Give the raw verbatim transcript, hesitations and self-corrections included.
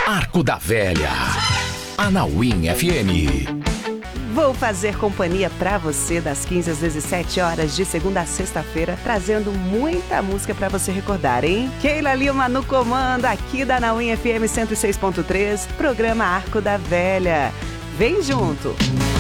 Arco da Velha. Anauim F M. Vou fazer companhia pra você das quinze às dezessete horas, de segunda a sexta-feira, trazendo muita música pra você recordar, hein? Keila Lima no comando, aqui da Anauim F M cento e seis ponto três, programa Arco da Velha. Vem junto!